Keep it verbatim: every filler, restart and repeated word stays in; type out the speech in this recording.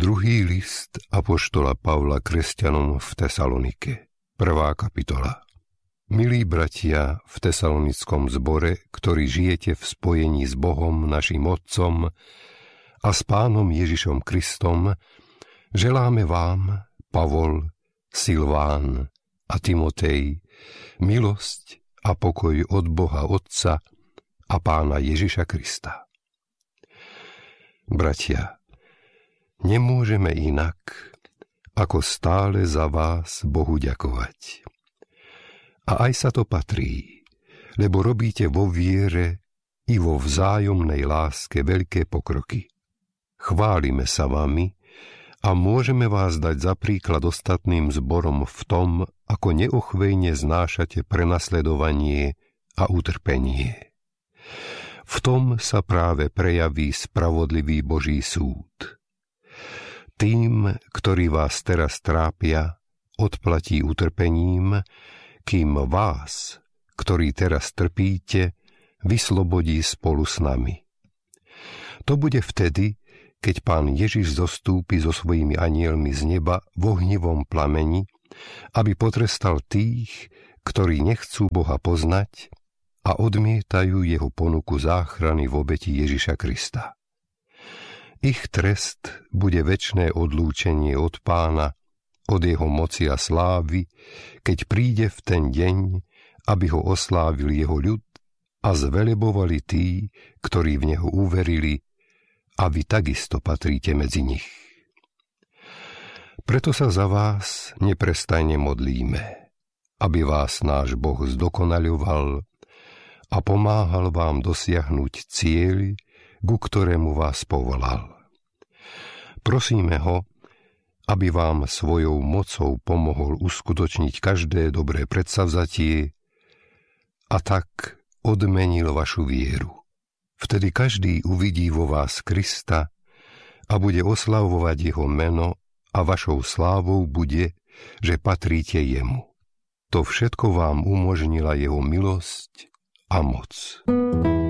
Druhý list apoštola Pavla kresťanom v Tesalonike. Prvá kapitola. Milí bratia v tesalonickom zbore, ktorí žijete v spojení s Bohom, našim Otcom a s Pánom Ježišom Kristom, želáme vám, Pavol, Silván a Timotej, milosť a pokoj od Boha Otca a Pána Ježiša Krista. Bratia, nemôžeme inak, ako stále za vás Bohu ďakovať. A aj sa to patrí, lebo robíte vo viere i vo vzájomnej láske veľké pokroky. Chválime sa vami a môžeme vás dať za príklad ostatným zborom v tom, ako neochvejne znášate prenasledovanie a utrpenie. V tom sa práve prejaví spravodlivý Boží súd. Tým, ktorí vás teraz trápia, odplatí utrpením, kým vás, ktorí teraz trpíte, vyslobodí spolu s nami. To bude vtedy, keď Pán Ježiš zostúpi so svojimi anielmi z neba v ohnivom plameni, aby potrestal tých, ktorí nechcú Boha poznať a odmietajú jeho ponuku záchrany v obeti Ježiša Krista. Ich trest bude večné odlúčenie od Pána, od jeho moci a slávy, keď príde v ten deň, aby ho oslávil jeho ľud a zvelebovali tí, ktorí v neho uverili, a vy takisto patríte medzi nich. Preto sa za vás neprestajne modlíme, aby vás náš Boh zdokonaľoval a pomáhal vám dosiahnuť cieľ, ku ktorému vás povolal. Prosíme ho, aby vám svojou mocou pomohol uskutočniť každé dobré predsavzatie a tak odmenil vašu vieru. Vtedy každý uvidí vo vás Krista a bude oslavovať jeho meno a vašou slávou bude, že patríte jemu. To všetko vám umožnila jeho milosť a moc.